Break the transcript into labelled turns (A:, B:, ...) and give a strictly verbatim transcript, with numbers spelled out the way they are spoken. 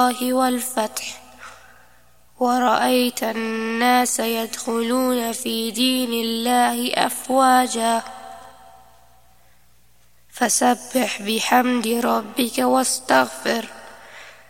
A: والفتح ورأيت الناس يدخلون في دين الله أفواجا فسبح بحمد ربك واستغفر